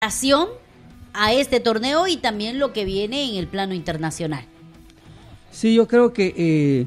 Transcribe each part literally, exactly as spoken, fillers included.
a este torneo y también lo que viene en el plano internacional. Sí, yo creo que eh,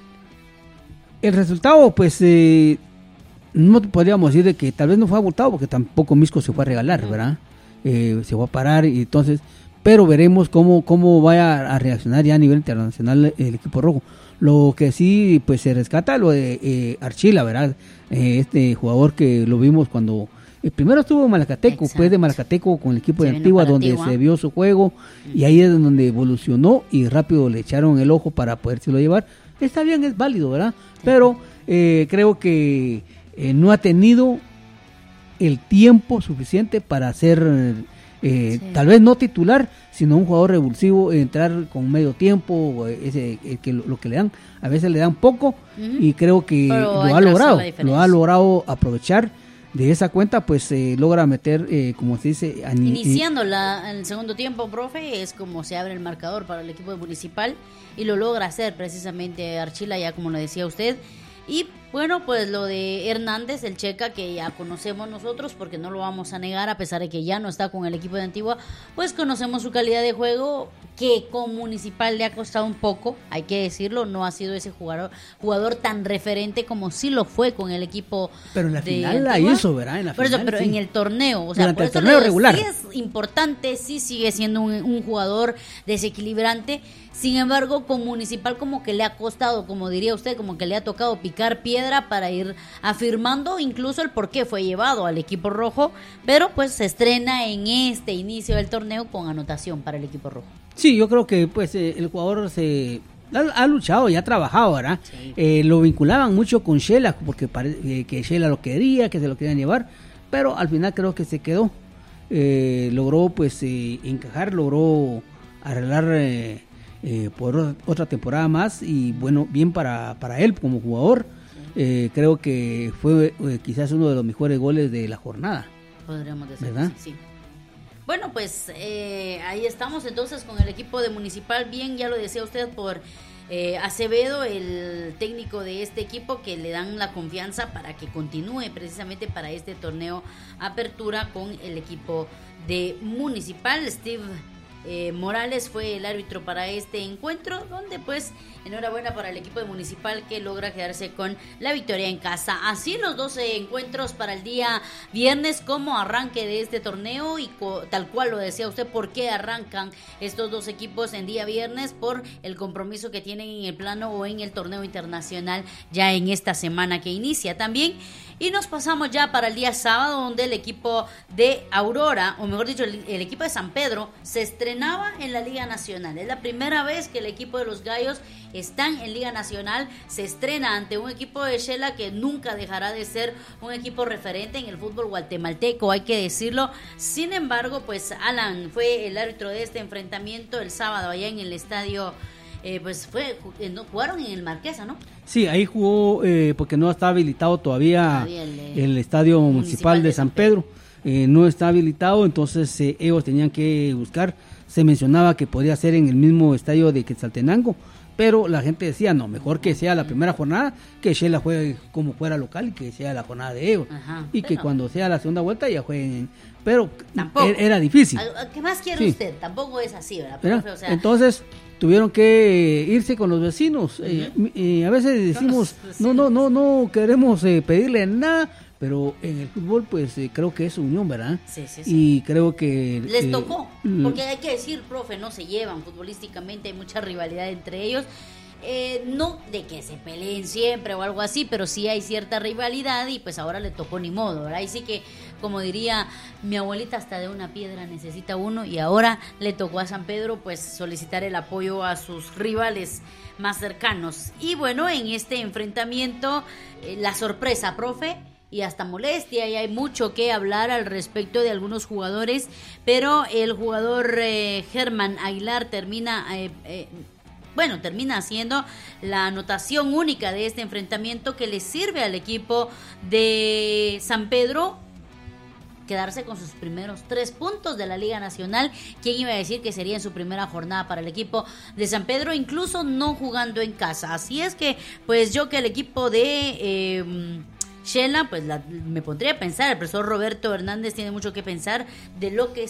el resultado, pues, eh, no podríamos decir de que tal vez no fue abultado, porque tampoco Misco se fue a regalar, ¿verdad? Eh, se fue a parar y entonces, pero veremos cómo, cómo vaya a reaccionar ya a nivel internacional el equipo rojo. Lo que sí, pues, se rescata lo de eh, Archila, ¿verdad? Eh, este jugador que lo vimos cuando... El primero estuvo en Malacateco, después de Malacateco con el equipo de Antigua, donde Antigua. se vio su juego, uh-huh. y ahí es donde evolucionó y rápido le echaron el ojo para podérselo llevar. Está bien, es válido, ¿verdad? Uh-huh. Pero eh, creo que eh, no ha tenido el tiempo suficiente para ser, eh, sí. tal vez no titular, sino un jugador revulsivo, entrar con medio tiempo, ese, eh, que lo, lo que le dan, a veces le dan poco, uh-huh. y creo que Pero lo ha logrado, lo ha logrado aprovechar. De esa cuenta, pues eh, logra meter, eh, como se dice... Ani- Iniciando la, el segundo tiempo, profe, es como se abre el marcador para el equipo de Municipal y lo logra hacer precisamente Archila, ya como lo decía usted. Y bueno, pues lo de Hernández, el checa, que ya conocemos nosotros, porque no lo vamos a negar, a pesar de que ya no está con el equipo de Antigua, pues conocemos su calidad de juego, que con Municipal le ha costado un poco, hay que decirlo, no ha sido ese jugador jugador tan referente como sí lo fue con el equipo. Pero en la de final la Antigua. hizo, ¿verdad? En la por final, eso, pero sí. en el torneo, o sea, Durante por el eso torneo lo, regular. Sí es importante, sí sigue siendo un, un jugador desequilibrante. Sin embargo, con Municipal como que le ha costado, como diría usted, como que le ha tocado picar piedra para ir afirmando incluso el por qué fue llevado al equipo rojo, pero pues se estrena en este inicio del torneo con anotación para el equipo rojo. Sí, yo creo que pues eh, el jugador se ha, ha luchado y ha trabajado, ¿verdad? Sí. Eh, lo vinculaban mucho con Shela, porque pare, eh, que Shela lo quería, que se lo querían llevar, pero al final creo que se quedó, eh, logró pues eh, encajar, logró arreglar... Eh, Eh, por otra temporada más y bueno, bien para, para él como jugador. Eh, creo que fue eh, quizás uno de los mejores goles de la jornada, podríamos decir, ¿verdad? Sí, sí. Bueno, pues eh, ahí estamos entonces con el equipo de Municipal, bien, ya lo decía usted, por eh, Acevedo, el técnico de este equipo, que le dan la confianza para que continúe precisamente para este torneo Apertura con el equipo de Municipal. Steve Eh, Morales fue el árbitro para este encuentro, donde pues enhorabuena para el equipo de Municipal, que logra quedarse con la victoria en casa. Así los doce encuentros para el día viernes como arranque de este torneo, y co- tal cual lo decía usted, ¿por qué arrancan estos dos equipos en día viernes? Por el compromiso que tienen en el plano o en el torneo internacional ya en esta semana que inicia también. Y nos pasamos ya para el día sábado, donde el equipo de Aurora, o mejor dicho, el, el equipo de San Pedro, se estrenaba en la Liga Nacional. Es la primera vez que el equipo de los Gallos están en Liga Nacional, se estrena ante un equipo de Shela que nunca dejará de ser un equipo referente en el fútbol guatemalteco, hay que decirlo. Sin embargo, pues Alan fue el árbitro de este enfrentamiento el sábado allá en el estadio. Eh, pues fue, no, jugaron en el Marquesa, ¿no? Sí, ahí jugó eh, porque no está habilitado todavía, todavía el, eh, el estadio municipal, municipal de, de San Pedro, Pedro. Eh, no está habilitado, entonces eh, ellos tenían que buscar. Se mencionaba que podría ser en el mismo estadio de Quetzaltenango, pero la gente decía, no, mejor que sea la primera jornada, que Shela juegue como fuera local y que sea la jornada de ellos. Ajá, y que cuando sea la segunda vuelta ya jueguen, pero tampoco, era, era difícil. ¿Qué más quiere sí. usted? Tampoco es así, ¿verdad, profe? O sea, entonces tuvieron que irse con los vecinos. Uh-huh. eh, eh, a veces decimos, no, no, no, no queremos eh, pedirle nada, pero en el fútbol pues eh, creo que es unión, ¿verdad? Sí, sí, sí. Y creo que... Les eh, tocó, porque hay que decir, profe, no se llevan futbolísticamente, hay mucha rivalidad entre ellos. Eh, no de que se peleen siempre o algo así, pero sí hay cierta rivalidad y pues ahora le tocó ni modo, ¿verdad? Y sí que, como diría mi abuelita, hasta de una piedra necesita uno, y ahora le tocó a San Pedro pues solicitar el apoyo a sus rivales más cercanos. Y bueno, en este enfrentamiento, eh, la sorpresa, profe, y hasta molestia, y hay mucho que hablar al respecto de algunos jugadores, pero el jugador eh, Germán Aguilar termina... Eh, eh, Bueno, termina haciendo la anotación única de este enfrentamiento, que le sirve al equipo de San Pedro quedarse con sus primeros tres puntos de la Liga Nacional. ¿Quién iba a decir que sería en su primera jornada para el equipo de San Pedro, incluso no jugando en casa? Así es que, pues yo que el equipo de... Eh, Shela, pues la, me pondría a pensar, el profesor Roberto Hernández tiene mucho que pensar de lo que